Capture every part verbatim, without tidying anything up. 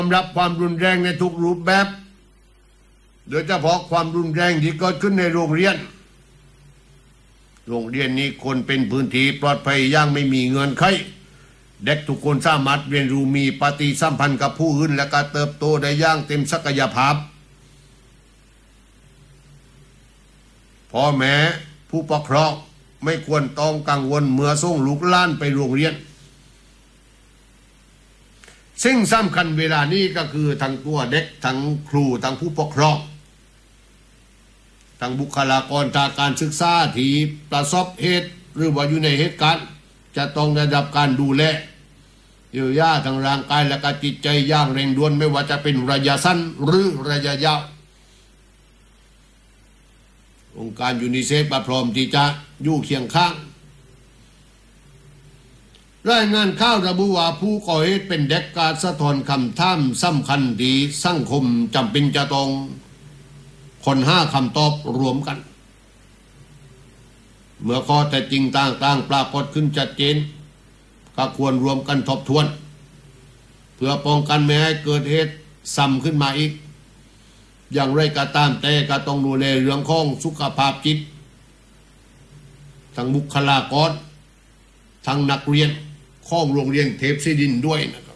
ยอมรับความรุนแรงในทุกรูปแบบโดยเฉพาะความรุนแรงที่เกิดขึ้นในโรงเรียนโรงเรียนนี้คนเป็นพื้นที่ปลอดภัยอย่างไม่มีเงื่อนไขเด็กทุกคนสามารถเรียนรู้มีปฏิสัมพันธ์กับผู้อื่นและการเติบโตได้อย่างเต็มศักยภาพพ่อแม่ผู้ปกครองไม่ควรต้องกังวลเมื่อส่งลูกหลานไปโรงเรียนสิ่งสำคัญเวลานี้ก็คือทั้งตัวเด็กทั้งครูทั้งผู้ปกครองทั้งบุคลากรทางการศึกษาที่ประสบเหตุหรือว่าอยู่ในเหตุการณ์จะต้องได้รับการดูแลเยียวยาทางร่างกายและการจิตใจอย่างเร่งด่วนไม่ว่าจะเป็นระยะสั้นหรือระยะยาวองค์การยูนิเซฟพร้อมที่จะอยู่เคียงข้างรายงานข่าวระบุว่าผู้ก่อเหตุเป็นเด็กการสะท้อนคำถามสำคัญที่สังคมจำเป็นจะต้องคนห้าคำตอบรวมกันเมื่อข้อแต่จริงต่างๆปรากฏขึ้นชัดเจนก็ควรรวมกันทบทวนเพื่อป้องกันไม่ให้เกิดเหตุซ้ำขึ้นมาอีกอย่างไรก็ตามแต่ก็ต้องดูแลเรื่องของสุขภาพจิตทั้งบุคลากรทั้งนักเรียนของโรงเรียนเทพศิรินทร์ด้วยนะครับ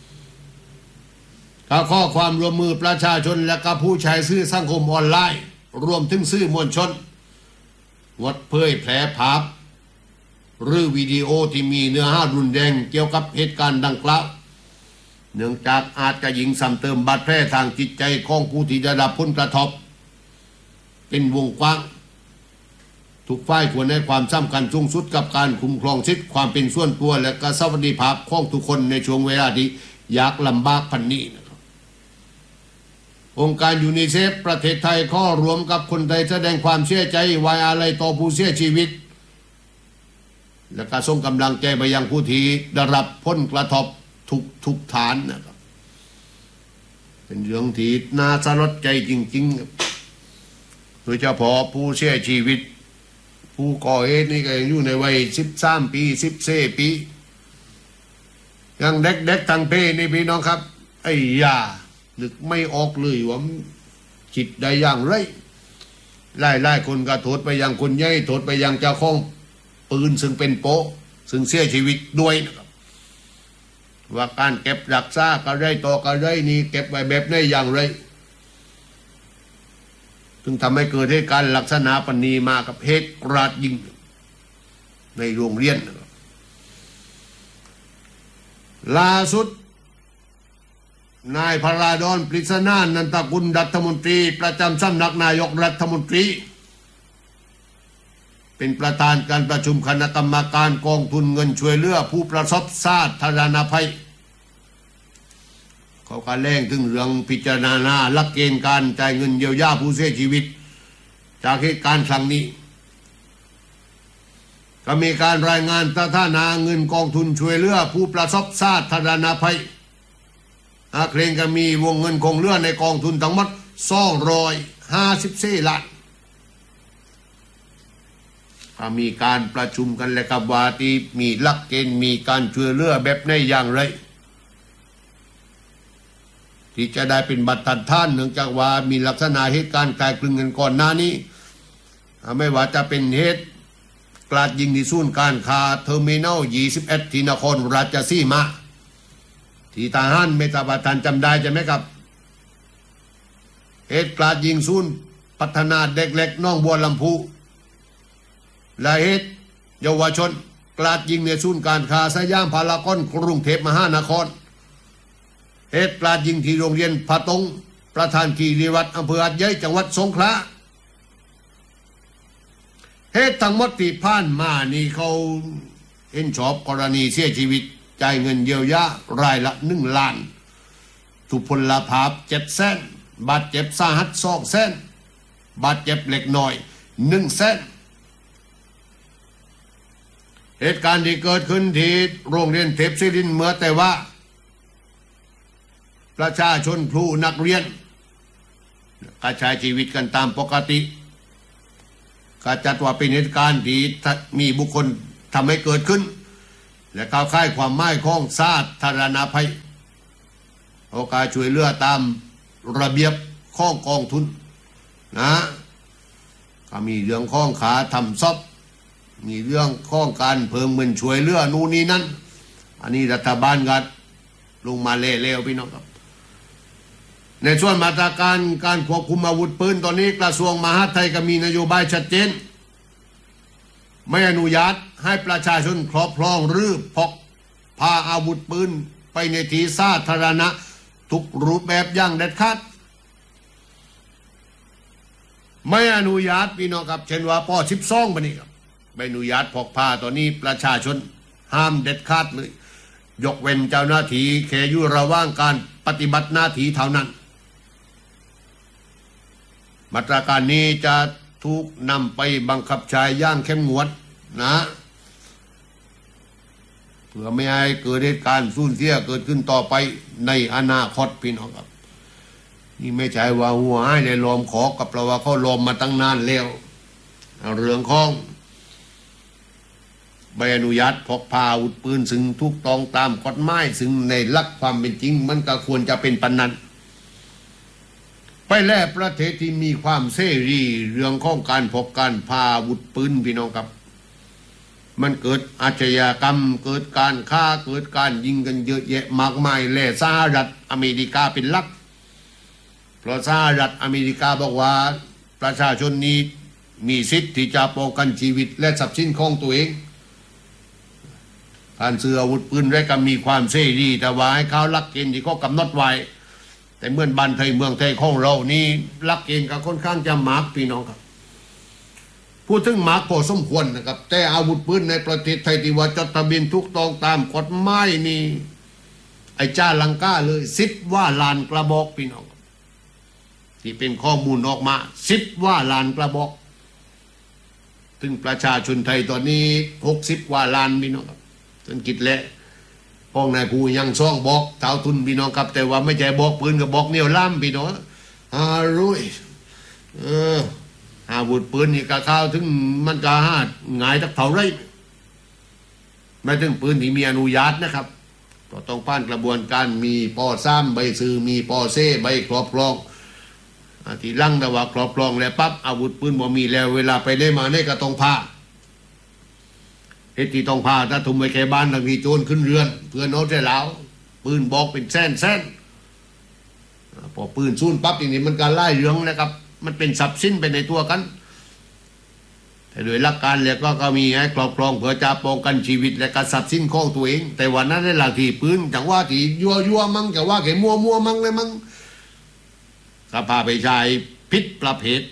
ก็ข้อความร่วมมือประชาชนและก็ผู้ใช้สื่อสังคมออนไลน์รวมถึงสื่อมวลชนงดเผยแพร่ภาพหรือวิดีโอที่มีเนื้อหารุนแรงเกี่ยวกับเหตุการณ์ดังกล่าวเนื่องจากอาจจะยิงซ้ำเติมบาดแผลทางจิตใจของผู้ที่ได้รับผลกระทบเป็นวงกว้างทุกฝ่ายควรให้ความสำคัญสูงสุดกับการคุ้มครองสิทธิความเป็นส่วนตัวและก็สวัสดิภาพของทุกคนในช่วงเวลาที่ยากลำบากพันนี้นะครับองค์การยูนิเซฟประเทศไทยข้อรวมกับคนไทยแสดงความเสียใจไว้อาลัยต่อผู้เสียชีวิตและก็ส่งกำลังใจไปยังผู้ที่ได้รับผลกระทบทุกทุกฐานนะครับเป็นเรื่องที่น่าสลดใจจริงๆโดยเฉพาะผู้เสียชีวิตผู้ก่อเหตุนี่ก็อยู่ในวัยสิบสามปีสิบสี่ปียังเด็กๆทางเพศนี่พี่น้องครับไอ้ยานึกไม่ออกเลยว่าคิดได้อย่างไรไล่ๆคนก็โทษไปยังคนใหญ่โทษไปยังเจ้าของปืนซึ่งเป็นโป๊ะซึ่งเสียชีวิตด้วยนะครับว่าการเก็บรักษาก็ได้ต่อก็ได้นี่เก็บไว้แบบไหนอย่างไรถึงทำให้เกิดเหตุการณ์ลักษณะปณีมากับเหตุกราดยิงในโรงเรียนนะครับล่าสุดนายพราดอนปริศนานันตกุลรัฐมนตรีประจำสำนักนายกรัฐมนตรีเป็นประธานการประชุมคณะกรรมการกองทุนเงินช่วยเหลือผู้ประสบสาธารณภัยเขาก็แรงถึงเรื่องพิจารณาหลักเกณฑ์การจ่ายเงินเยียวยาผู้เสียชีวิตจากเหตุการณ์ครั้งนี้ก็มีการรายงานสถานะเงินกองทุนช่วยเหลือผู้ประสบสาธารณภัยอาเครงก็มีวงเงินคงเหลือในกองทุนทั้งหมดสองร้อยห้าสิบสี่ล้านก็มีการประชุมกันและกับว่าที่มีหลักเกณฑ์มีการช่วยเหลือแบบไหนอย่างไรที่จะได้เป็นบัตรทัดท่านเนื่องจากว่ามีลักษณะเหตุการณ์กลายคลึงกันก่อนหน้านี้ไม่ว่าจะเป็นเหตุกราดยิงที่ศูนย์การค้าเทอร์มินัลยี่สิบเอ็ดที่นครราชสีมาที่ทหารเมตาบาทันจำได้ใช่ไหมครับเหตุกราดยิงศูนย์พัฒนาเด็กเล็กน้องบัวลำพูและเหตุเยาวชนกราดยิงในศูนย์การค้าสยามพารากอนกรุงเทพมหานครเหตุกราดยิงที่โรงเรียนผาตงประธานคีรีวัดอำเภอหาดใหญ่จังหวัดสงขลาเหตุทั้งหมดที่ผ่านมานี่เขาเห็นชอบกรณีเสียชีวิตจ่ายเงินเยียวยารายละหนึ่งล้านทุพพลภาพเจ็ดแสนบาดเจ็บสาหัสสองแสนบาดเจ็บเล็กน้อยหนึ่งแสนเหตุการณ์ที่เกิดขึ้นที่โรงเรียนเทพศิรินทร์เมื่อแต่ว่าประชาชนครูนักเรียนก็ใช้ชีวิตกันตามปกติก็จัดว่าเป็นเหตุการณ์ที่มีบุคคลทำให้เกิดขึ้นและก้าวข้ายความหมายของสาธารณภัยเอาการช่วยเหลือตามระเบียบข้องกองทุนนะก็มีเรื่องข้องขาทำซอบมีเรื่องข้องการเพิ่มเงินช่วยเหลือนู่นนี่นั่นอันนี้รัฐบาลก็ลงมาเล่ๆพี่น้องครับในส่วนมาตรการการควบคุมอาวุธปืนตอนนี้กระทรวงมหาดไทยก็มีนโยบายชัดเจนไม่อนุญาตให้ประชาชนครอบครองหรือพกพาอาวุธปืนไปในที่สาธารณะทุกรูปแบบอย่างเด็ดขาดไม่อนุญาตพี่น้องครับเช่นว่าปอสิบสองบันนี้ครับไม่อนุญาตพกพาตอนนี้ประชาชนห้ามเด็ดขาดเลยยกเว้นเจ้าหน้าที่แค่อยู่ระหว่างการปฏิบัติหน้าที่เท่านั้นมาตรการนี้จะถูกนำไปบังคับใช้อย่างเข้มงวดนะเพื่อไม่ให้เกิดเหตุการณ์สูญเสียเกิดขึ้นต่อไปในอนาคตพี่น้องครับนี่ไม่ใช่ว่าหัวให้ได้ลมขอกับเราว่าเขาลมมาตั้งนานแล้วเรื่องของใบอนุญาตพกพาอาวุธปืนซึ่งถูกต้องตามกฎหมายซึ่งในหลักความเป็นจริงมันก็ควรจะเป็นปันนั้นไปแลกประเทศที่มีความเสรีเรื่องของการพกการพาอาวุธปืนพี่น้องครับมันเกิดอาชญากรรมเกิดการฆ่าเกิดการยิงกันเยอะแยะมากมายและสหรัฐอเมริกาเป็นหลักเพราะสหรัฐอเมริกาบอกว่าประชาชนนี้มีสิทธิ์ที่จะป้องกันชีวิตและทรัพย์สินของตัวเองการซื้ออาวุธปืนได้ก็มีความเสรีแต่ว่าให้เขาลักเกณฑ์ที่เขากำหนดไว้แต่เมื่อบ้านไทยเมืองไทยของเรานี่ลักเกณฑ์ก็ค่อนข้างจะมากพี่น้องครับพูดถึงมากพอสมควรนะครับแต่อาวุธปืนในประเทศไทยที่ว่าจดทะเบียนถูกต้องตามกฎหมายนี่ไอ้จ้าลังกาเลยสิบว่าลานกระบอกพี่น้องที่เป็นข้อมูลออกมาสิบว่าลานกระบอกถึงประชาชนไทยตอนนี้หกสิบว่าลานพี่น้องครับจนกิจและพ้องนายผู้ยังซ่องบอกเท้าทุนพี่น้องครับแต่ว่าไม่ใช่บอกปืนกับบอกเนี่ยวล่ำพี่น้องอารุ่ยเอออาวุธปืนนี่กะข้าวถึงมันกะหาดหงายตักเท่าไรไม่ถึงปืนที่มีอนุญาตนะครับก็ต้องผ่านกระบวนการมีปอซ้ำใบซื้อมีปอเซ่ใบครอบครองที่ลั่งแต่ว่าครอบครองแล้วปั๊บอาวุธปืนบ่มีแล้วเวลาไปได้มาได้ก็ต้องพาเหตุที่ต้องพาถ้าทุ่มไว้แค่บ้านทางที่โจรขึ้นเรือนเพื่อนเอาได้แล้วปืนบอกเป็นแส้นแส้นพอปืนสู้ปั๊บอย่างนี้มันก็ไล่เรื่องนะครับมันเป็นทรัพย์สินไปในตัวกันแต่โดยหลักการแล้วก็ก็มีให้ครอบครองเพื่อจะป้องกันชีวิตและการทรัพย์สินของตัวเองแต่วันนั้นในหลักที่ปืนจังว่าที่ยัวยัวมั่งจังว่าแค่มัวมัวมั่งเลยมั่งสภาไปใช้พิษประเภท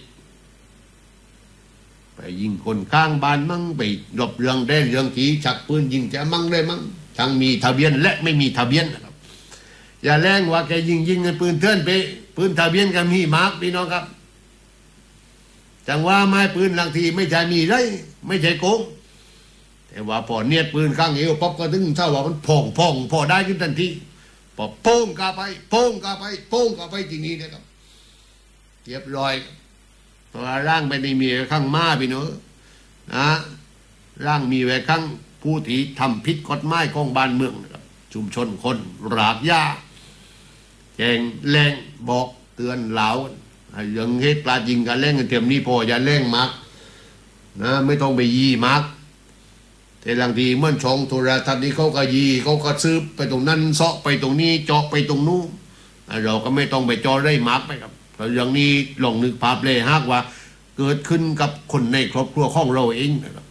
ไปยิงคนข้างบ้านมั่งไปหลบเรื่องได้เรื่องที่ฉักปืนยิงจะมั่งได้มั่งทั้งมีทะเบียนและไม่มีทะเบียนนะครับอย่าแรงว่าแกยิงยิงกันปืนเถื่อนไปปืนทะเบียนก็มีมาร์กพี่น้องครับจังว่าไม้ปืนบางทีไม่ใช่มีไรไม่ใช่โกงแต่ว่าพอเนียดปืนข้างเอวป๊อปก็ถึงถ้าว่ามันพองพองพอได้ขึ้นทันทีพอโป้งกาไปโป้งกาไปโป้งกาไปทีนี้นะครับเรียบร้อยตัวร่างไปในมีข้างมาพี่น้องนะร่างมีไว้ข้างผู้ที่ทำผิดกฎหมายของบ้านเมืองนะครับชุมชนคนรากหญ้าแจงแรงบอกเตือนเหลาอย่างเหตุปลายิงกันเล่นกันเทียมนี้พออย่าเล่นมักนะไม่ต้องไปยีมักแต่บางทีเมื่อชงโทรทัศน์นี้เขาก็ยีเขาก็ซื้อไปตรงนั้นเซาะไปตรงนี้เจาะไปตรงนู้นเราก็ไม่ต้องไปจอได้มักไปครับเพราะอย่างนี้ลองนึกภาพเลยฮะว่าเกิดขึ้นกับคนในครอบครัวของเราเองนะครับ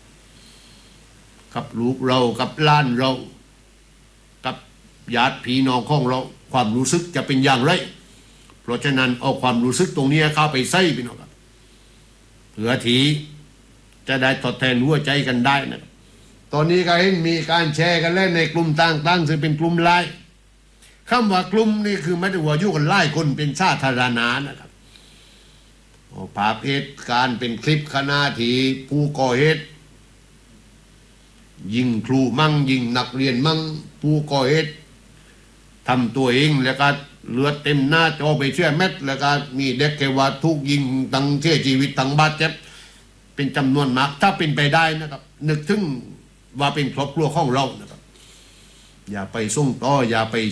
กับลูกเรากับล้านเรากับญาติพี่น้องของเราความรู้สึกจะเป็นอย่างไรเพราะฉะนั้นเอาความรู้สึกตรงนี้เข้าไปใส่พี่น้องครับเผื่อทีจะได้ทดแทนหัวใจกันได้นะตอนนี้ก็เห็นมีการแชร์กันแล้วในกลุ่มต่างๆซึ่งเป็นกลุ่มไลน์คำว่ากลุ่มนี่คือไม่ได้ว่าอยู่กันไล่คนเป็นสาธารณะนะครับภาพเหตุการณ์เป็นคลิปขณะที่ผู้ก่อเหตุยิงครูมั่งยิงนักเรียนมั่งผู้ก่อเหตุทำตัวเองแล้วก็เลือดเต็มหน้าจอไปเชื่อเม็ดแล้วก็มีเด็กแกว่าทุกยิงตั้งเสียชีวิตตั้งบาดเจ็บเป็นจำนวนมากถ้าเป็นไปได้นะครับนึกถึงว่าเป็นครอบครัวของเรานะครับอย่าไปส่งต่ออย่าไป